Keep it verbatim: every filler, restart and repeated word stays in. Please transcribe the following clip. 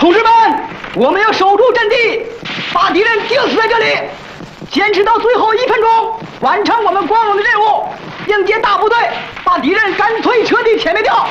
同志们，我们要守住阵地，把敌人钉死在这里，坚持到最后一分钟，完成我们光荣的任务，迎接大部队，把敌人干脆彻底歼灭掉。